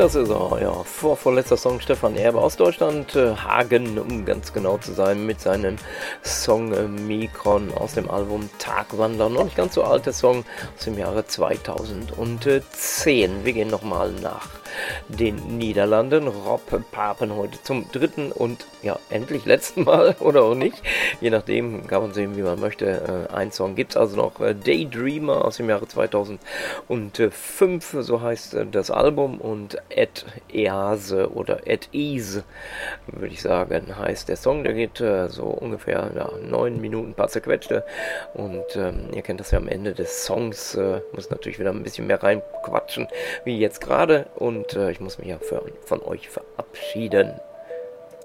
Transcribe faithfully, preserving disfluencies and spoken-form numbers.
das ist er, ja. Vor, vorletzter Song Stefan Erbe aus Deutschland, äh, Hagen, um ganz genau zu sein, mit seinem Song äh, Mikron aus dem Album Tagwandler. Noch nicht ganz so alter Song aus dem Jahre zweitausendzehn. Wir gehen nochmal nach den Niederlanden. Rob Papen heute zum dritten und ja, endlich letzten Mal oder auch nicht. Je nachdem, kann man sehen, wie man möchte. Äh, ein Song gibt es also noch. Äh, Daydreamer aus dem Jahre zweitausendfünf, so heißt äh, das Album. Und At Ease oder At Ease, würde ich sagen, heißt der Song. Der geht äh, so ungefähr ja, neun Minuten, paar zerquetschte. Und ähm, ihr kennt das ja am Ende des Songs. Äh, muss natürlich wieder ein bisschen mehr reinquatschen, wie jetzt gerade. Und Und äh, ich muss mich ja für, von euch verabschieden.